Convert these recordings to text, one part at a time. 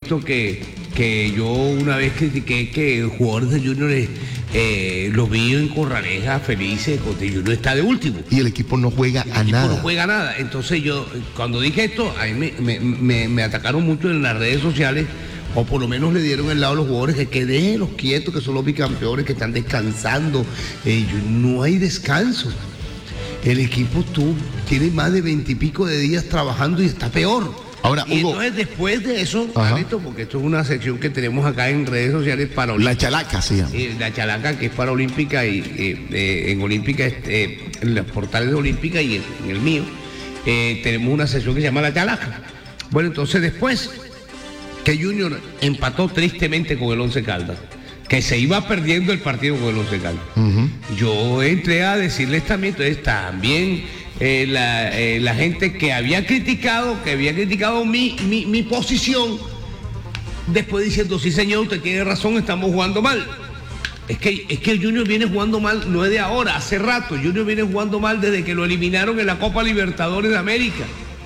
visto que yo una vez critiqué que jugadores de Junior los vi en Corraleja felices, porque Junior está de último. Y el equipo no juega a nada. No juega nada. Entonces yo, cuando dije esto, a mí me atacaron mucho en las redes sociales, o por lo menos le dieron el lado a los jugadores que déjenlos quietos, que son los bicampeones, que están descansando. No hay descanso. El equipo tiene más de 20 y pico de días trabajando y está peor. Ahora, y Hugo, entonces después de eso, Carlito, porque esto es una sección que tenemos acá en redes sociales para la chalaca, sí. La chalaca, que es para Olímpica, y en Olímpica, en los portales de Olímpica y en el mío, tenemos una sección que se llama La Chalaca. Bueno, entonces después que Junior empató tristemente con el Once Caldas, que se iba perdiendo el partido con el Once Caldas, yo entré a decirles también, entonces también la gente que había criticado mi posición, después diciendo, sí señor, usted tiene razón, estamos jugando mal. Es que el Junior viene jugando mal, no es de ahora, hace rato. Junior viene jugando mal desde que lo eliminaron en la Copa Libertadores de América.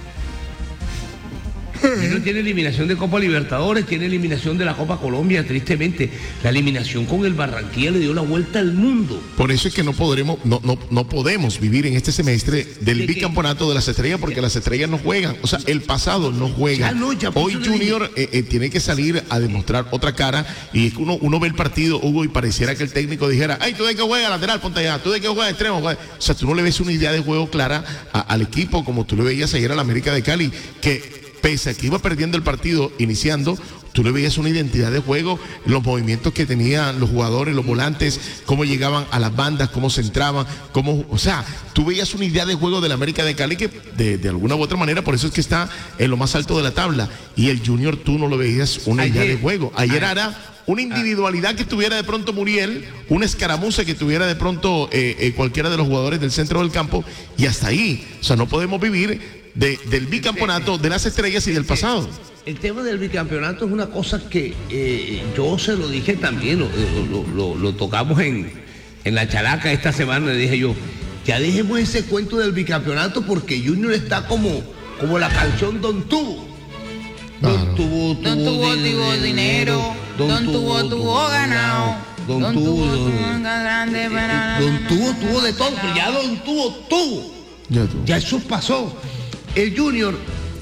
Junior tiene eliminación de Copa Libertadores, tiene eliminación de la Copa Colombia, tristemente. La eliminación con el Barranquilla le dio la vuelta al mundo. Por eso es que no podemos vivir en este semestre del bicampeonato de las estrellas, porque las estrellas no juegan. O sea, el pasado no juega. Hoy Junior tiene que salir a demostrar otra cara, y es que uno ve el partido, Hugo, y pareciera que el técnico dijera, ay, tú de que juegas lateral, ponte allá, tú de que juegas extremo, juega. O sea, tú no le ves una idea de juego clara al equipo, como tú le veías ayer al América de Cali, que pese a que iba perdiendo el partido iniciando, tú le veías una identidad de juego, los movimientos que tenían los jugadores, los volantes, cómo llegaban a las bandas, cómo se entraban, o sea, tú veías una idea de juego del América de Cali que de alguna u otra manera, por eso es que está en lo más alto de la tabla. Y el Junior tú no lo veías una idea de juego. Ayer era una individualidad que tuviera de pronto Muriel, una escaramuza que tuviera de pronto cualquiera de los jugadores del centro del campo, y hasta ahí. O sea, no podemos vivir del bicampeonato, de las estrellas y del pasado. El tema del bicampeonato es una cosa que yo se lo dije también, lo tocamos en la chalaca esta semana, le dije yo, ya dejemos ese cuento del bicampeonato, porque Junior está como la canción Don Tuvo. Don Tuvo dinero, Don Tuvo ganado, Don Tuvo grande, Don Tuvo de todo, pero ya Don Tuvo. Ya eso pasó. El Junior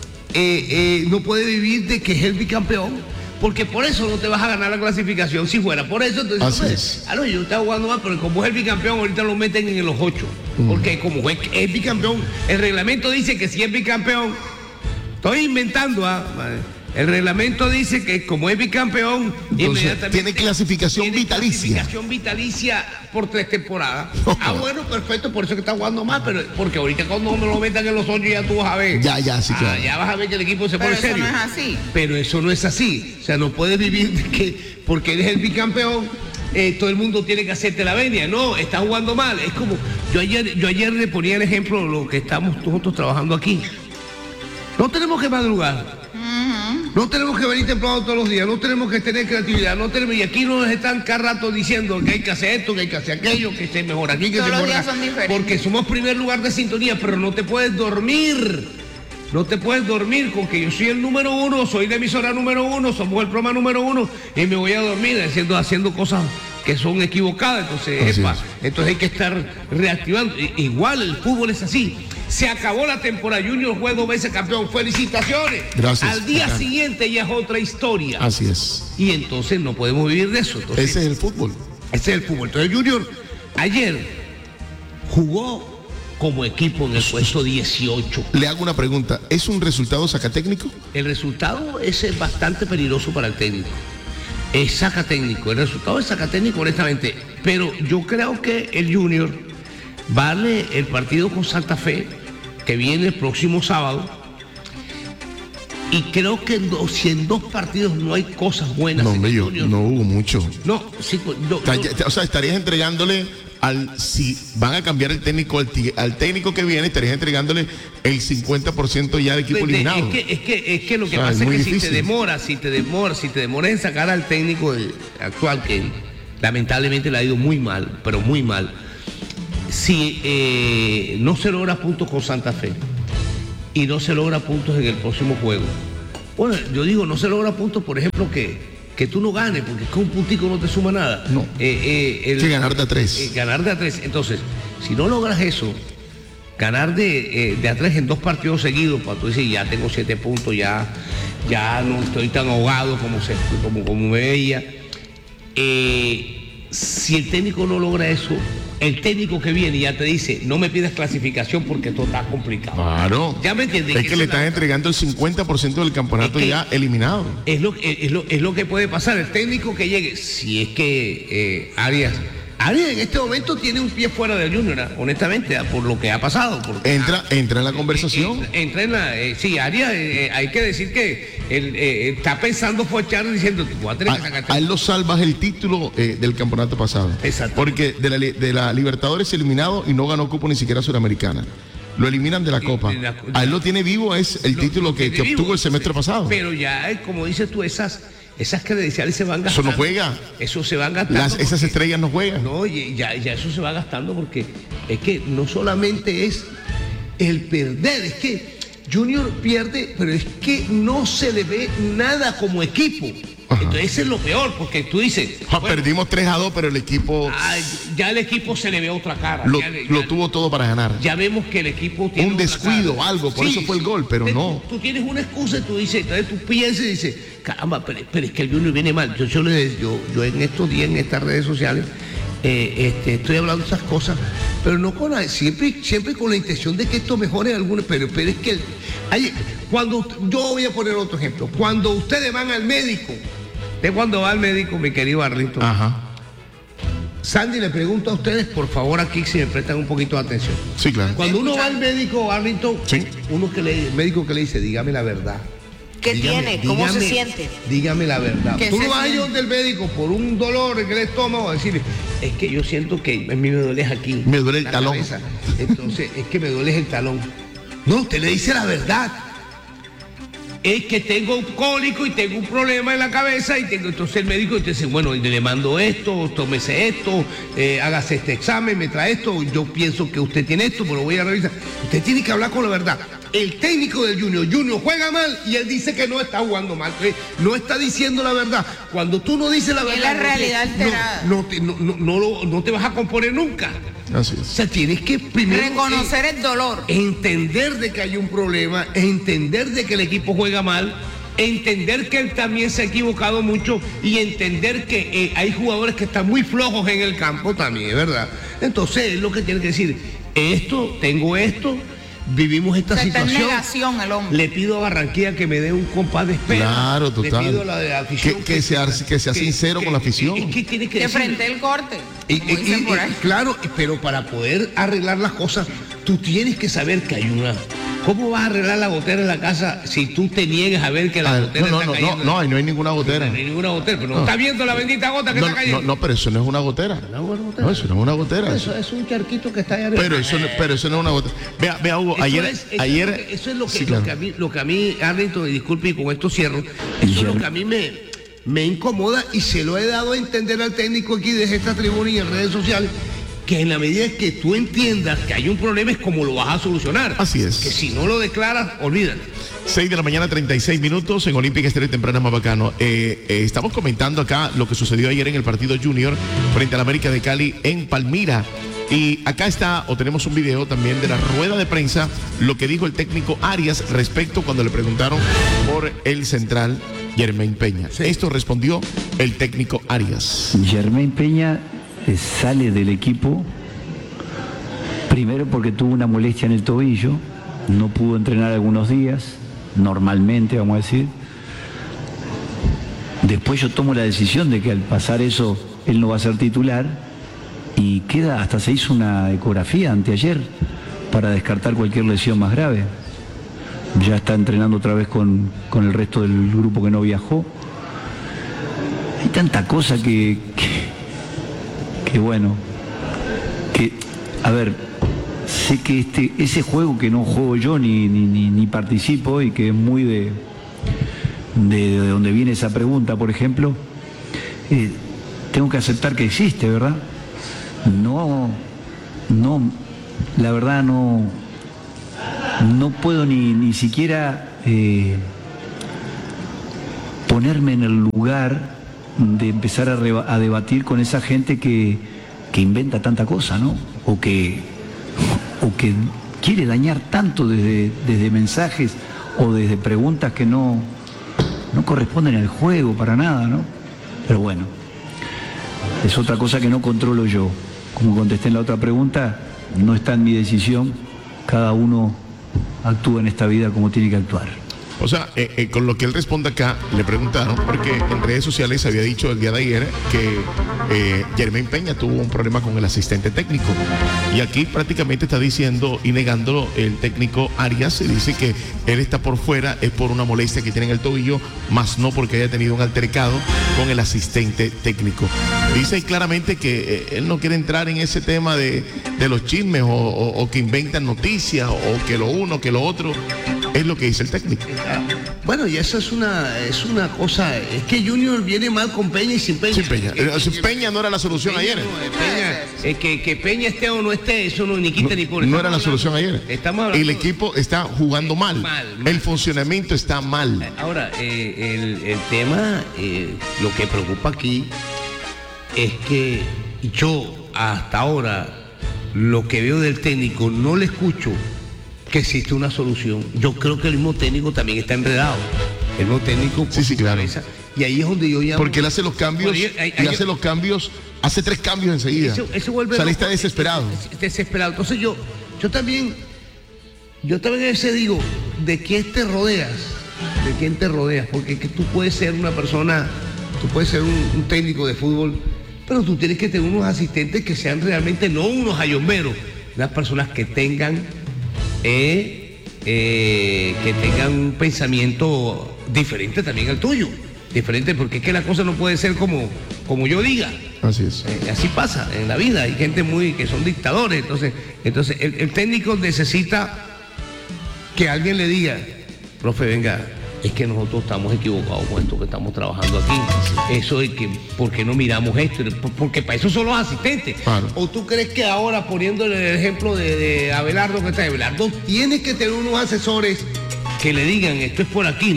no puede vivir de que es el bicampeón, porque por eso no te vas a ganar la clasificación. Si fuera por eso, entonces, yo estaba jugando mal, pero como es el bicampeón, ahorita lo meten en los 8. Porque como es bicampeón, el reglamento dice que si es bicampeón, estoy inventando, el reglamento dice que como es bicampeón, entonces, inmediatamente tiene clasificación vitalicia. Clasificación vitalicia por 3 temporadas. Bueno, perfecto, por eso que está jugando mal, pero porque ahorita cuando me lo metan en los 8 ya tú vas a ver. Ya, sí, claro. Ya vas a ver que el equipo se pone serio. Pero eso no es así. Pero eso no es así. O sea, no puedes vivir de que porque eres el bicampeón, todo el mundo tiene que hacerte la venia. No, estás jugando mal. Es como, yo ayer le ponía el ejemplo de lo que estamos nosotros trabajando aquí. No tenemos que madrugar. No tenemos que venir temprano todos los días, no tenemos que tener creatividad, y aquí nos están cada rato diciendo que hay que hacer esto, que hay que hacer aquello, que se mejora aquí, que todos se mejora los días son diferentes. porque somos primer lugar de sintonía, pero no te puedes dormir. No te puedes dormir con que yo soy el número 1, soy la emisora número 1, somos el programa número 1 y me voy a dormir haciendo cosas que son equivocadas. Entonces hay que estar reactivando. Igual el fútbol es así. Se acabó la temporada, Junior fue 2 veces campeón, felicitaciones. Gracias. Al día siguiente ya es otra historia. Así es. Y entonces no podemos vivir de eso. Entonces, ese es el fútbol. Entonces Junior ayer jugó como equipo en el puesto 18. Le hago una pregunta, ¿es un resultado sacatécnico? El resultado es bastante peligroso para el técnico. Es sacatécnico, el resultado es sacatécnico honestamente. Pero yo creo que el Junior vale el partido con Santa Fe, que viene el próximo sábado, y creo que si en 2 partidos no hay cosas buenas. No, hombre, no hubo mucho. No, sí, o sea, estarías entregándole si van a cambiar el técnico al técnico que viene, estarías entregándole el 50% ya del equipo eliminado. Es que lo que pasa es que si te demoras en sacar al técnico actual, que lamentablemente le ha ido muy mal, pero muy mal. Si no se logra puntos con Santa Fe y no se logra puntos en el próximo juego, Bueno, yo digo, no se logra puntos, por ejemplo, que tú no ganes, porque es que un puntico no te suma nada. No. Que ganar de a 3. Ganar de a 3. Entonces, si no logras eso, ganar de a 3 en 2 partidos seguidos, para tú decir, ya tengo 7 puntos, ya no estoy tan ahogado como me veía. Si el técnico no logra eso, el técnico que viene ya te dice, no me pidas clasificación porque esto está complicado. Claro. ¿Ya me entiendes? Es que le están entregando el 50% del campeonato ya eliminado. Es lo que puede pasar. El técnico que llegue, si es que Arias en este momento tiene un pie fuera del Junior, honestamente, por lo que ha pasado. Entra en la conversación. Entra en la... sí, Arias, hay que decir que él está pensando fochar diciendo, voy a tener que sacar... A él lo salvas el título del campeonato pasado. Exacto. Porque de la Libertadores eliminado y no ganó cupo ni siquiera Suramericana. Lo eliminan de la Copa. A él lo tiene vivo, es el título que obtuvo el semestre pasado. Pero ya, como dices tú, esas credenciales se van gastando. Eso no juega. Eso se van gastando. Esas estrellas no juegan. No, ya eso se va gastando porque es que no solamente es el perder, es que Junior pierde, pero es que no se le ve nada como equipo. Ajá. Entonces eso es lo peor, porque tú dices... perdimos 3-2, pero el equipo... ya el equipo se le ve otra cara. Lo tuvo todo para ganar. Ya vemos que el equipo tiene un descuido, cara. Algo, por eso fue el gol, pero no. Tú tienes una excusa y tú dices, entonces tú piensas y dices, caramba, pero es que el Junior viene mal. Yo en estos días, en estas redes sociales, estoy hablando de esas cosas, pero no con siempre con la intención de que esto mejore algunos, pero es que yo voy a poner otro ejemplo. Cuando ustedes van al médico, cuando va al médico, mi querido Arlington, Sandy, le pregunto a ustedes, por favor, aquí si me prestan un poquito de atención. Sí, claro. Cuando uno va al médico, Arlington, sí. El médico que le dice, dígame la verdad. ¿Qué tiene? ¿Cómo se siente? Dígame la verdad. Tú no vas a ir siente? del médico por un dolor en el estómago a decirle, es que yo siento que a mí me duele aquí. Me duele el talón. Cabeza. Entonces, es que me duele el talón. No, usted le dice la verdad. Es que tengo un cólico y tengo un problema en la cabeza entonces el médico dice, bueno, le mando esto, tómese esto, hágase este examen, me trae esto, yo pienso que usted tiene esto, pero lo voy a revisar. Usted tiene que hablar con la verdad. El técnico del Junior juega mal y él dice que no está jugando mal, no está diciendo la verdad. Cuando tú no dices la verdad, es la realidad alterada. No te vas a componer nunca. Así es. O sea, tienes que primero reconocer el dolor, entender de que hay un problema, entender de que el equipo juega mal, entender que él también se ha equivocado mucho y entender que hay jugadores que están muy flojos en el campo también, ¿verdad? Entonces es lo que tiene que decir, tengo esto, vivimos esta situación. Está en negación el hombre. Le pido a Barranquilla que me dé un compás de espera. Claro, total. Le pido a la afición que sea sincero con la afición. Es que tiene que frente el corte. Claro, pero para poder arreglar las cosas, tú tienes que saber que hay una... ¿Cómo vas a arreglar la gotera en la casa si tú te niegas a ver que la gotera está cayendo? No, no hay ninguna gotera. No hay ninguna gotera, pero no está viendo la bendita gota que está cayendo. No, pero eso no es una gotera. No, eso no es una gotera. Eso es un charquito que está ahí arriba. Pero eso no es una gotera. Vea, Hugo, ayer... Eso es lo que a mí, Arlington, y disculpe, y con esto cierro, eso es lo que a mí me incomoda y se lo he dado a entender al técnico aquí desde esta tribuna y en redes sociales, que en la medida que tú entiendas que hay un problema es como lo vas a solucionar. Así es. Que si no lo declaras, olvídate. 6 de la mañana, 36 minutos en Olímpica Estéreo Temprana más bacano. Estamos comentando acá lo que sucedió ayer en el partido Junior frente al América de Cali en Palmira. Y acá está, o tenemos un video también de la rueda de prensa, lo que dijo el técnico Arias respecto cuando le preguntaron por el central Jermaine Peña. Sí. Esto respondió el técnico Arias. Jermaine Peña sale del equipo primero porque tuvo una molestia en el tobillo, no pudo entrenar algunos días, normalmente vamos a decir. Después yo tomo la decisión de que al pasar eso él no va a ser titular y hasta se hizo una ecografía anteayer para descartar cualquier lesión más grave. Ya está entrenando otra vez con el resto del grupo que no viajó. Hay tanta cosa que bueno, a ver, sé que ese juego que no juego yo ni participo y que es muy de donde viene esa pregunta, por ejemplo, tengo que aceptar que existe, ¿verdad? No, la verdad no puedo ni siquiera ponerme en el lugar de empezar a debatir con esa gente que inventa tanta cosa, ¿no? O que quiere dañar tanto desde mensajes o desde preguntas que no corresponden al juego para nada, ¿no? Pero bueno, es otra cosa que no controlo yo. Como contesté en la otra pregunta, no está en mi decisión. Cada uno actúa en esta vida como tiene que actuar. O sea, con lo que él responde acá, le preguntaron, porque en redes sociales había dicho el día de ayer que Jermaine Peña tuvo un problema con el asistente técnico. Y aquí prácticamente está diciendo y negando el técnico Arias, y dice que él está por fuera, es por una molestia que tiene en el tobillo, más no porque haya tenido un altercado con el asistente técnico. Dice claramente que él no quiere entrar en ese tema de los chismes o que inventan noticias o que lo uno, que lo otro. Es lo que dice el técnico. Bueno, y eso es una cosa. Es que Junior viene mal con Peña y sin Peña. Sin Peña. Peña no era la solución ayer. Que Peña esté o no esté, eso no ni quita ni pone. No era la solución ayer. El equipo está jugando mal. El funcionamiento está mal. Ahora, el tema, lo que preocupa aquí es que yo hasta ahora lo que veo del técnico no le escucho que existe una solución. Yo creo que el mismo técnico también está enredado. El mismo técnico sí, claro. Y ahí es donde yo llamo. Porque él hace los cambios, hace 3 cambios enseguida. Eso vuelve. O sea, él está desesperado. Desesperado. Entonces yo también a veces digo, ¿de quién te rodeas? ¿De quién te rodeas? Porque que tú puedes ser una persona, tú puedes ser un técnico de fútbol, pero tú tienes que tener unos asistentes que sean realmente no unos ayomberos, unas personas que tengan un pensamiento diferente también al tuyo. Diferente, porque es que la cosa no puede ser como yo diga. Así es. Así pasa en la vida. Hay gente que son dictadores. Entonces el técnico necesita que alguien le diga, profe, venga, es que nosotros estamos equivocados con esto que estamos trabajando aquí. Eso es que, ¿por qué no miramos esto? Porque para eso son los asistentes. Claro. ¿O tú crees que ahora, poniéndole el ejemplo de Abelardo, que está Abelardo, tiene que tener unos asesores que le digan, esto es por aquí?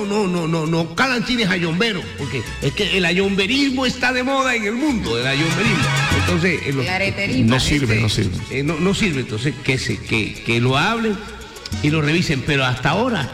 No calanchines ayomberos, porque es que el ayomberismo está de moda en el mundo, el ayomberismo. Entonces, no sirve. No sirve, entonces que lo hablen y lo revisen, pero hasta ahora,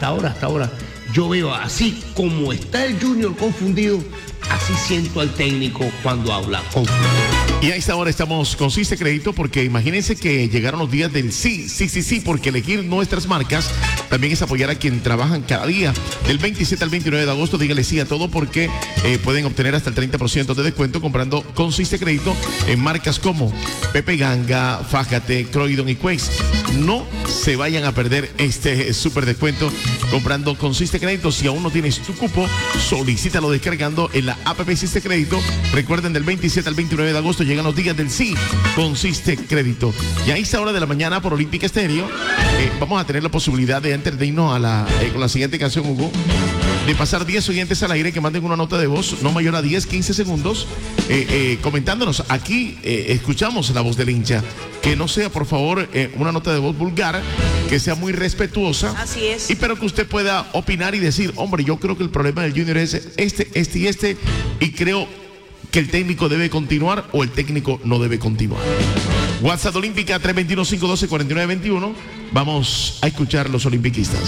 yo veo así como está el Junior confundido, así siento al técnico cuando habla confundido. Y a esta hora estamos con Ciste Crédito, porque imagínense que llegaron los días del sí, porque elegir nuestras marcas también es apoyar a quien trabajan cada día. Del 27 al 29 de agosto, dígale sí a todo, porque pueden obtener hasta el 30% de descuento comprando con Ciste Crédito en marcas como Pepe Ganga, Fájate, Croydon y Quakes. No se vayan a perder este súper descuento comprando con Ciste Crédito. Si aún no tienes tu cupo, solicítalo descargando en la app Ciste Crédito. Recuerden, del 27 al 29 de agosto llegan los días del sí con Ciste Crédito. Y a esta hora de la mañana por Olímpica Estéreo vamos a tener la posibilidad de, antes de irnos con la siguiente canción, Hugo, de pasar 10 oyentes al aire que manden una nota de voz no mayor a 10-15 segundos comentándonos. Aquí escuchamos la voz del hincha. Que no sea, por favor, una nota de voz vulgar, que sea muy respetuosa. Así es. Pero que usted pueda opinar y decir, hombre, yo creo que el problema del Junior es este, y creo que el técnico debe continuar o el técnico no debe continuar. WhatsApp Olímpica 321-512-4921. Vamos a escuchar los olimpiquistas.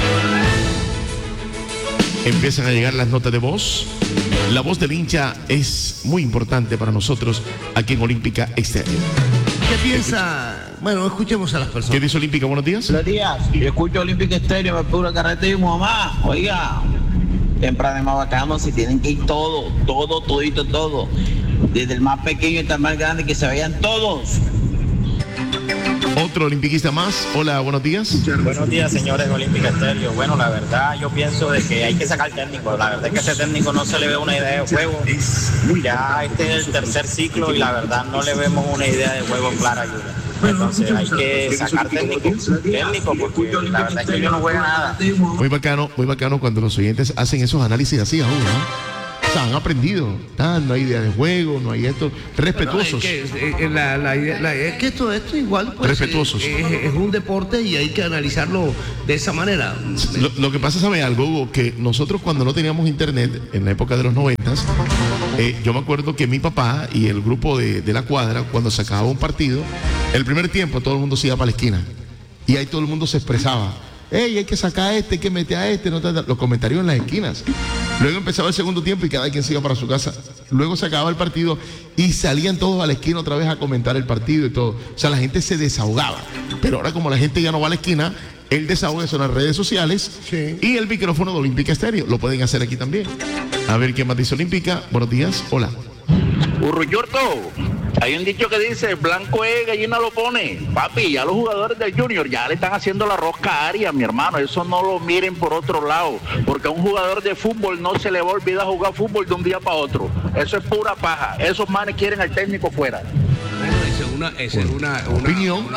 Empiezan a llegar las notas de voz. La voz del hincha es muy importante para nosotros aquí en Olímpica Estéreo. ¿Qué piensa? Bueno, escuchemos a las personas. ¿Qué dice Olímpica? Buenos días. Buenos días. Yo escucho Olímpica Estéreo, me puro carretismo, mamá. Oiga, temprano más bacano, si tienen que ir todo. Desde el más pequeño hasta el más grande, que se vayan todos. Otro olimpiquista más. Hola, buenos días. Buenos días, señores de Olímpica Estéreo. Bueno, la verdad, yo pienso de que hay que sacar técnico. La verdad es que a ese técnico no se le ve una idea de juego. Ya este es el tercer ciclo y la verdad no le vemos una idea de juego clara, Junior. Entonces hay que sacar técnico, porque la verdad es que yo no juego nada. Muy bacano cuando los oyentes hacen esos análisis así aún, ¿no? O sea, han aprendido. No hay idea de juego, no hay esto. Respetuosos. Bueno, es que esto igual pues, respetuosos. Es un deporte y hay que analizarlo de esa manera. Lo que pasa, ¿sabe algo, Hugo? Que nosotros cuando no teníamos internet, en la época de los 90s, yo me acuerdo que mi papá y el grupo de la cuadra, cuando se acababa un partido, el primer tiempo todo el mundo se iba para la esquina. Y ahí todo el mundo se expresaba. Hay que sacar a este, hay que meter a este, los comentarios en las esquinas. Luego empezaba el segundo tiempo y cada quien se iba para su casa. Luego se acababa el partido y salían todos a la esquina otra vez a comentar el partido y todo. O sea, la gente se desahogaba. Pero ahora como la gente ya no va a la esquina, el desahogo son las redes sociales, sí, y el micrófono de Olímpica Estéreo. Lo pueden hacer aquí también. A ver, ¿quién más dice Olímpica? Buenos días, hola. Urruyurto, hay un dicho que dice, blanco es, gallina lo pone. Papi, ya los jugadores del Junior ya le están haciendo la rosca aria, mi hermano. Eso no lo miren por otro lado, porque a un jugador de fútbol no se le va a olvidar jugar fútbol de un día para otro. Eso es pura paja. Esos manes quieren al técnico fuera. Esa es una opinión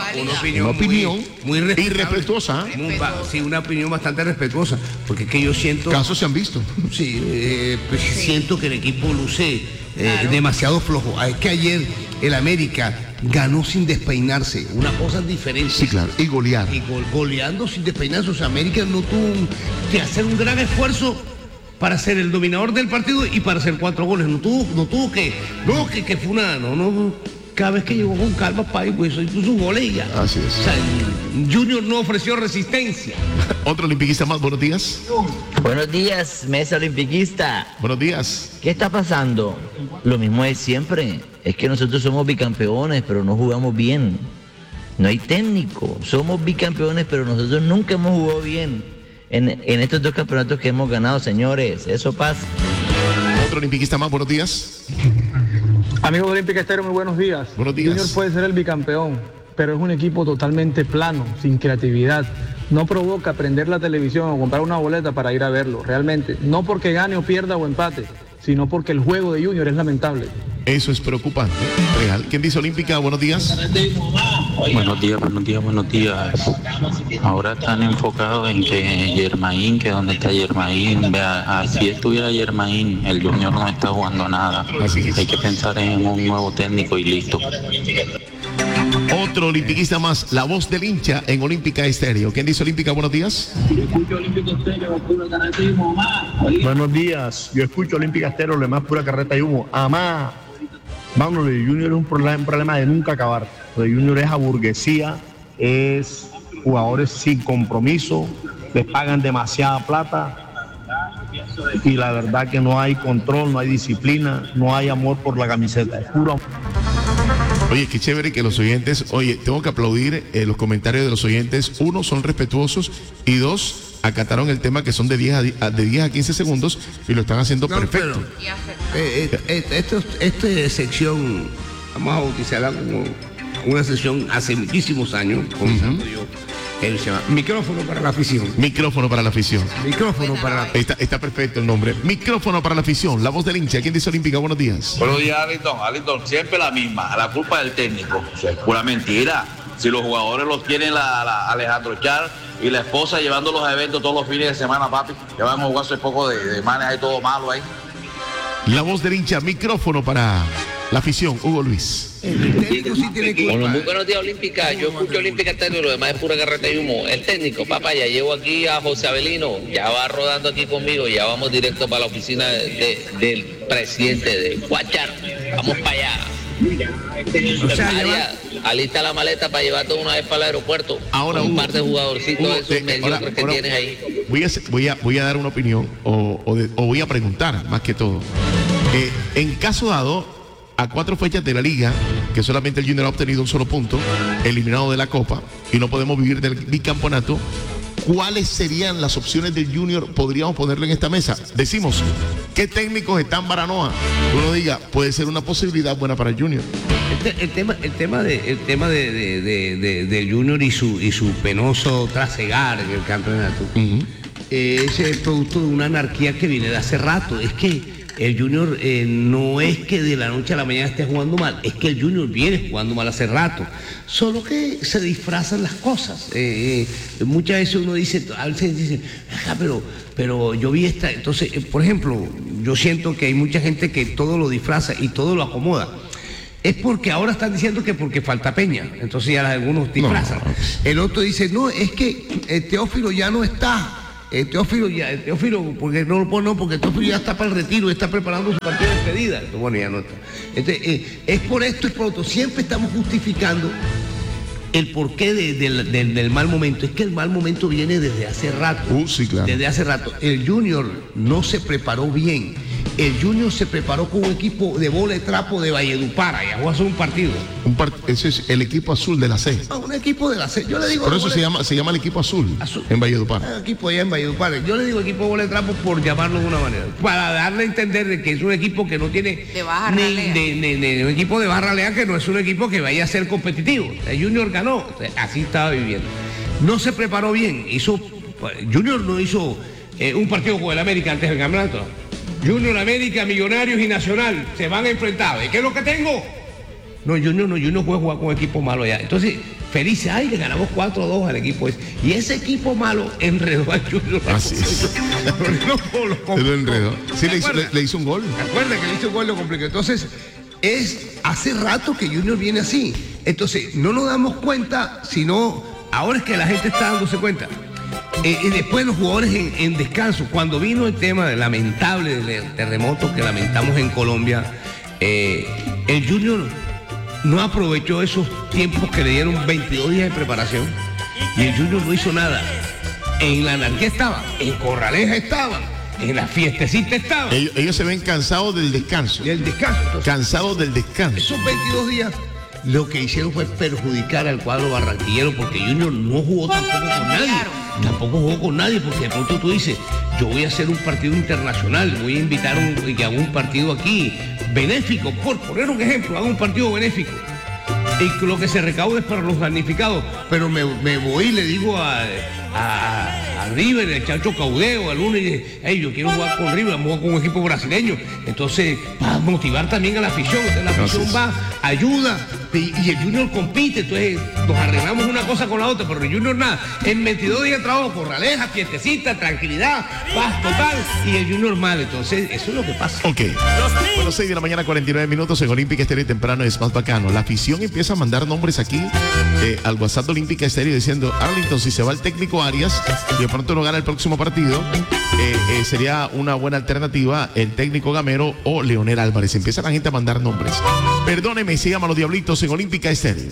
muy irrespetuosa. Sí, una opinión bastante respetuosa, porque es que yo siento... Casos se han visto. Sí, pues siento que el equipo luce demasiado flojo. Es que ayer el América ganó sin despeinarse, una cosa diferente. Sí, claro, y golear. Y goleando sin despeinarse, o sea, América no tuvo que hacer un gran esfuerzo para ser el dominador del partido y para hacer 4 goles. No tuvo que fue una... Cada vez que llegó con calma, pues hizo sus goles y ya. Así es. O sea, Junior no ofreció resistencia. Otro olimpiquista más, buenos días. Buenos días, mesa olimpiquista. Buenos días. ¿Qué está pasando? Lo mismo de siempre. Es que nosotros somos bicampeones, pero no jugamos bien. No hay técnico. Somos bicampeones, pero nosotros nunca hemos jugado bien en estos 2 campeonatos que hemos ganado, señores. Eso pasa. Otro olimpiquista más, buenos días. Amigos de Olímpica Estéreo, muy buenos días. Buenos días. Junior puede ser el bicampeón, pero es un equipo totalmente plano, sin creatividad. No provoca prender la televisión o comprar una boleta para ir a verlo, realmente. No porque gane o pierda o empate, sino porque el juego de Junior es lamentable. Eso es preocupante, real. ¿Quién dice Olímpica? Buenos días. Buenos días. Ahora están enfocados en que Germain, que dónde está Germain. Vea, si estuviera Germain, el Junior no está jugando nada. Hay que pensar en un nuevo técnico y listo. Otro olimpiquista más, la voz del hincha en Olímpica Estéreo. ¿Quién dice Olímpica? Buenos días. Buenos días. Yo escucho Olímpica Estéreo, lo demás pura carreta y humo. Amá. Vamos, lo de Junior es un problema de nunca acabar. Lo de Junior es aburguesía, es jugadores sin compromiso, les pagan demasiada plata y la verdad que no hay control, no hay disciplina, no hay amor por la camiseta. Es puro amor. Oye, qué chévere que los oyentes, tengo que aplaudir los comentarios de los oyentes. 1, son respetuosos y 2, acataron el tema que son de 10 a 15 segundos y lo están haciendo perfecto. Esta sección, vamos a bautizarla como una sección hace muchísimos años, comenzando yo. Él se llama Micrófono para la afición. Micrófono para la afición. Micrófono para la afición. Está perfecto el nombre. Micrófono para la afición. La voz del hincha. ¿Quién dice Olímpica? Buenos días. Buenos días, Alison. Siempre la misma. La culpa del técnico. Es pura mentira. Si los jugadores los tienen la Alejandro Char y la esposa llevando los eventos todos los fines de semana, papi, que van a jugar hace poco de manes ahí todo malo ahí. La voz del hincha. Micrófono para la afición. Hugo Luis. El técnico sí tiene que... Bueno, muy buenos días, Olímpica. Yo escucho Olímpica Estéreo, lo demás es pura carreta y humo. El técnico, papá, ya llevo aquí a José Avelino, ya va rodando aquí conmigo, ya vamos directo para la oficina del presidente de Guachar. Vamos para allá. O sea, alista la maleta para llevarte una vez para el aeropuerto. Ahora un par de jugadorcitos esos mediocres que tienes ahí. Voy a dar una opinión o voy a preguntar más que todo. En caso dado, a 4 fechas de la liga, que solamente el Junior ha obtenido un solo punto, eliminado de la Copa, y no podemos vivir del bicampeonato, ¿cuáles serían las opciones del Junior? Podríamos ponerlo en esta mesa. Decimos, ¿qué técnicos están Baranoa? Uno diga, puede ser una posibilidad buena para el Junior. El tema de Junior y su penoso trasegar en el campeonato, es el producto de una anarquía que viene de hace rato. Es que El Junior no es que de la noche a la mañana esté jugando mal, es que el Junior viene jugando mal hace rato. Solo que se disfrazan las cosas. Muchas veces uno dice, a veces dice, pero yo vi esta. Entonces, por ejemplo, yo siento que hay mucha gente que todo lo disfraza y todo lo acomoda. Es porque ahora están diciendo que porque falta Peña, entonces ya algunos disfrazan. El otro dice, no, es que Teófilo ya no está. Teófilo, porque no lo pone, porque Teófilo ya está para el retiro, está preparando su partido de despedida. Bueno, ya no está. Es por esto y por otro. Siempre estamos justificando el porqué del mal momento. Es que el mal momento viene desde hace rato. Sí, claro. Desde hace rato. El Junior no se preparó bien. El Junior se preparó con un equipo de bola de trapo de Valledupar. Ya jugó a hacer un partido. Ese es el equipo azul de la C. Un equipo de la C. Yo le digo. Por eso se llama el equipo azul. En Valledupar. Equipo allá en Valledupar. Yo le digo equipo de bola de trapo por llamarlo de una manera. Para darle a entender de que es un equipo que no tiene. De baja ralea. Un equipo de baja ralea, que no es un equipo que vaya a ser competitivo. El Junior ganó. Así estaba viviendo. No se preparó bien. Junior no hizo un partido con el América antes del campeonato. Junior, América, Millonarios y Nacional se van a enfrentar. ¿Qué es lo que tengo? No, Junior puede jugar con equipo malo ya. Entonces, felices, le ganamos 4-2 al equipo ese. Y ese equipo malo enredó a Junior. Así es. Lo enredó. Sí, le hizo un gol. Recuerda que le hizo un gol, lo complicó. Entonces, hace rato que Junior viene así. Entonces, no nos damos cuenta, sino ahora es que la gente está dándose cuenta. Y después los jugadores en descanso, cuando vino el tema lamentable del terremoto que lamentamos en Colombia, el Junior no aprovechó esos tiempos que le dieron 22 días de preparación y el Junior no hizo nada. En la anarquía estaba, en Corraleja estaba, en la fiestecita estaba. Ellos se ven cansados del descanso. Cansados del descanso. Esos 22 días lo que hicieron fue perjudicar al cuadro barranquillero, porque Junior no jugó tampoco con nadie. Tampoco jugó con nadie, porque de pronto tú dices, yo voy a hacer un partido internacional, voy a invitar que haga un partido aquí, benéfico, por poner un ejemplo, haga un partido benéfico. Y lo que se recaude es para los damnificados. Pero me voy y le digo a River, el Chacho Caudeo, al uno, y dice, hey, yo quiero jugar con River, vamos a jugar con un equipo brasileño. Entonces, va a motivar también a la afición. Entonces, la afición va, ayuda, y el Junior compite. Entonces, nos arreglamos una cosa con la otra, pero el Junior nada. En 22 días de trabajo, Corraleja, fiestecita, tranquilidad, paz total, y el Junior mal. Entonces, eso es lo que pasa. Ok. Bueno, 6 de la mañana, 49 minutos en Olímpica Estéreo, temprano es más bacano. La afición empieza a mandar nombres aquí al WhatsApp de Olímpica Estéreo diciendo, Arlington, si se va el técnico Arias y de pronto no gana el próximo partido, sería una buena alternativa el técnico Gamero o Leonel Álvarez. Empieza la gente a mandar nombres. Perdóneme, se llama Los Diablitos en Olímpica Estéreo.